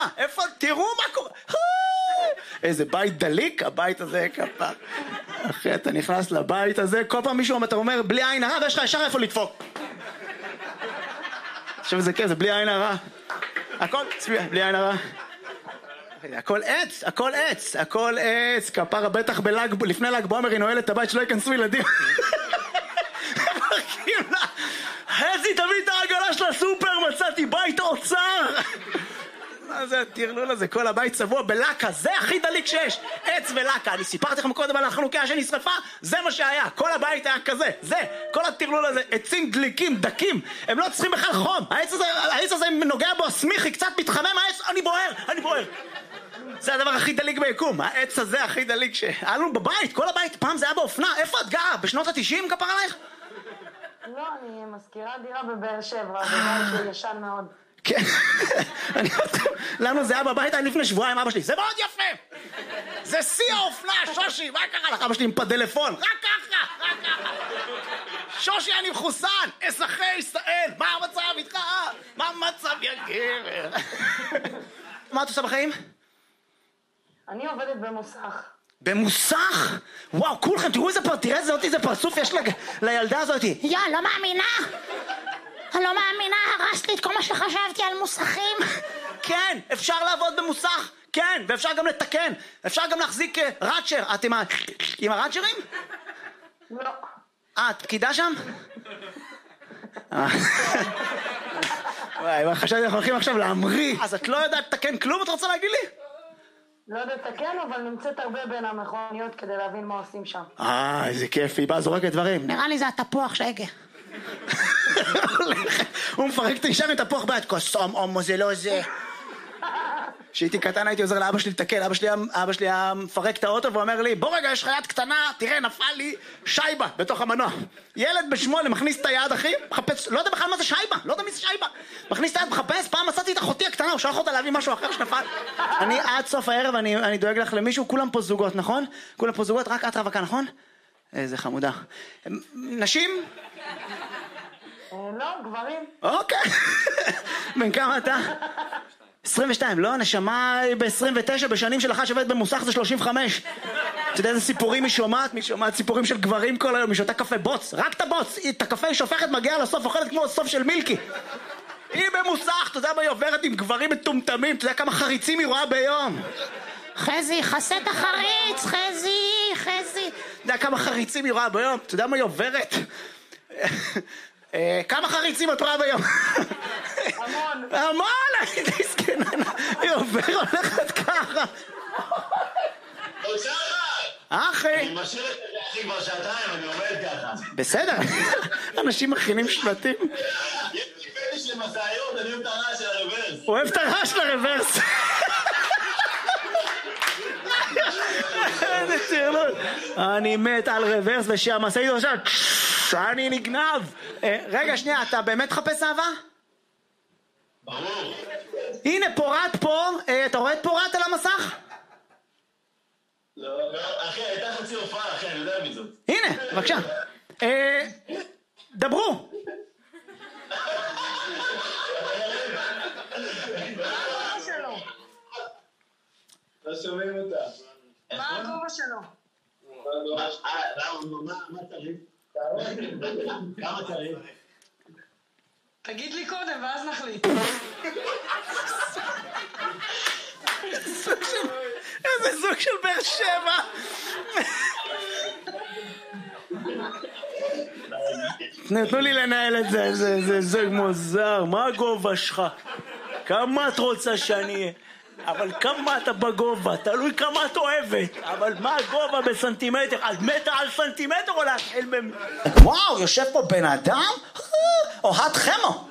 איפה? תראו מה קורה. איזה בית דליק, הבית הזה כפה. אחי, אתה נכנס לבית הזה, כל פעם מישהו אתה אומר, בלי עין הרע, ויש לך ישר איפה לדפוק. עכשיו זה כן, זה בלי עין הרע. הכל, צביע, בלי עין הרע. הכל עץ, הכל עץ, הכל עץ. כפרה בטח לפני ל"ג בעומר היא נועלת את הבית שלא ייכנסו ילדים. מרקים לה, חזי תביא את העגלה של הסופר, מצאתי בית אוצר. מה זה הטרלול הזה? כל הבית צבוע בלקה, זה הכי דליק שיש. עץ ולקה. אני סיפרתי לכם קודם על החנוכיה שנשרפה, זה מה שהיה. כל הבית היה כזה, זה. כל הטרלול הזה, עצים דליקים, דקים. הם לא צריכים בכלל חום. העץ הזה נוגע בו, הסמיכי, קצת מתחמם העץ, אני בוער. זה הדבר הכי דליק ביקום. העץ הזה הכי דליק שהיה לנו בבית, כל הבית. פעם זה היה באופנה. איפה את גרה? בשנות ה-90 כפר עלייך? לא, אני מזכירה דירה בבאר שבע, בבית שהוא ישן מאוד. כן, לנו זה היה בבית, היה לפני שבועיים אבא שלי, זה מאוד יפה, זה שיא האופנה, שושי, מה קרה לך? אבא שלי עם פדלפון, רק ככה, שושי אני מחוסן, אזרחי ישראל, מה המצב איתך? מה המצב יא גבר? מה את עושה בחיים? אני עובדת במוסך. במוסך? וואו, כולכם, תראו איזה פרצוף יש לילדה הזאת. לא מאמינה. אני לא מאמינה, הרסת לי את כל מה שחשבתי על מוסכים. כן, אפשר לעבוד במוסך, כן, ואפשר גם לתקן, אפשר גם להחזיק ראצ'ר. את עם הראצ'רים? לא. את פקידה שם? וואי, חשבתי אנחנו הולכים עכשיו להמריא. אז את לא יודעת לתקן כלום, את רוצה להגיד לי? לא יודעת לתקן, אבל נמצאת הרבה בין המכוניות כדי להבין מה עושים שם. איזה כיף, היא באה זורקת דברים. נראה לי זה התפוח שהגה. הוא מפרק את האישה מתפוח ביד, קוסום, אומו, זה לא זה. כשהייתי קטן הייתי עוזר לאבא שלי לתקן, אבא שלי היה מפרק את האוטו ואומר לי, בוא רגע, יש לך יד קטנה, תראה, נפל לי שייבה בתוך המנוע. ילד ב8 מכניס את היד, אחי, מחפש, לא יודע בכלל מה זה שייבה, לא יודע מי זה שייבה. מכניס את היד, מחפש, פעם מצאתי את אחותי הקטנה, הוא שלח אותה להביא משהו אחר שנפל. אני עד סוף הערב, אני דואג לך למישהו, כולם פה זוגות, נכון? כולם פה זוגות, רק את רווקה, נכון? איזה חמודה. נשים? לא, גברים. אוקיי. בן כמה אתה? 22, לא, נשמה היא ב-29, בשנים שלך שווית במוסך זה 35. אתה יודע איזה סיפורים היא שומעת? מי שומעת סיפורים של גברים כל היום, היא שותה קפה בוץ, רק את הבוץ, את הקפה היא שופכת, מגיעה לסוף, אוכלת כמו סוף של מילקי. היא במוסך, אתה יודע מה היא עוברת עם גברים מטומטמים, אתה יודע כמה חריצים היא רואה ביום. חזי, חסה את החריץ, חזי. אתה יודע כמה חריצים היא רואה ביום, אתה יודע מה היא עוברת? כמה חריצים את רואה ביום? המון, הייתי סכנה, היא הולכת ככה. אחי. אני משאיר את זה כבר שעתיים, אני עומד ככה. בסדר, אנשים מכינים שלטים. יש לי פטיש למסעיות, אני אוהב את הרעש של הרוורס. הוא אוהב את הרעש של הרוורס. איזה טרלול. אני מת על רוורס ושהמשאית עכשיו אני נגנב. רגע שנייה, אתה באמת חפש אהבה? ברור. הנה פורט פה, אתה רואה את פורט על המסך? לא, אחי, הייתה חצי הופעה, אחי, אני יודע מי זאת. הנה, בבקשה. דברו. לא שומעים אותה. מה הגובה שלו? מה צריך? כמה צריך? תגיד לי קודם ואז נחליט. איזה זוג של באר שבע. תנו לי לנהל את זה, זה זוג מוזר. מה הגובה שלך? כמה את רוצה שאני אהיה? אבל כמה אתה בגובה? תלוי כמה את אוהבת. אבל מה הגובה בסנטימטר? את מתה על סנטימטר או להתחיל וואו, יושב פה בן אדם? אוהד חמו.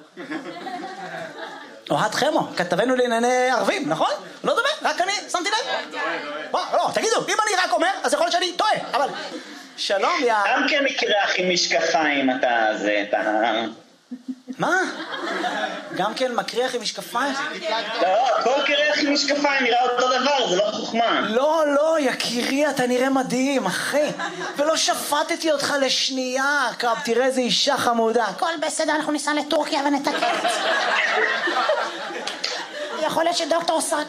אוהד חמו, כתבנו לענייני ערבים, נכון? לא דומה? רק אני שמתי לב? לא, תגידו, אם אני רק אומר, אז יכול להיות שאני טועה, אבל... שלום, יא... גם כן מקרח עם משקפיים אתה זה, אתה... מה? גם כן מקריח עם משקפיים? לא, כל קרח עם משקפיים נראה אותו דבר, זה לא חוכמה. לא, יקירי, אתה נראה מדהים, אחי. ולא שפטתי אותך לשנייה, קרב, תראה איזה אישה חמודה. הכל בסדר, אנחנו ניסע לטורקיה ונתקן את זה. יכול להיות שדוקטור